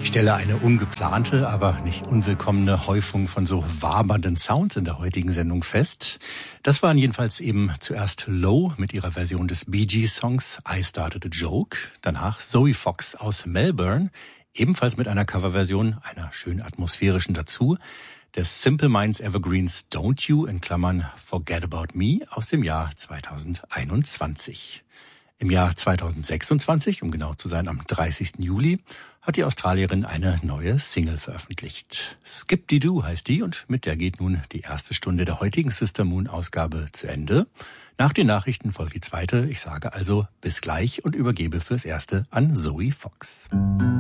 Ich stelle eine ungeplante, aber nicht unwillkommene Häufung von so wabernden Sounds in der heutigen Sendung fest. Das waren jedenfalls eben zuerst Low mit ihrer Version des Bee Gees Songs I Started a Joke, danach Zoe Fox aus Melbourne, ebenfalls mit einer Coverversion, einer schön atmosphärischen dazu, des Simple Minds Evergreens Don't You in Klammern Forget About Me aus dem Jahr 2021. Im Jahr 2026, um genau zu sein, am 30. Juli, hat die Australierin eine neue Single veröffentlicht. Skip-Dee-Doo heißt die und mit der geht nun die erste Stunde der heutigen Sister Moon-Ausgabe zu Ende. Nach den Nachrichten folgt die zweite. Ich sage also bis gleich und übergebe fürs Erste an Zoe Fox.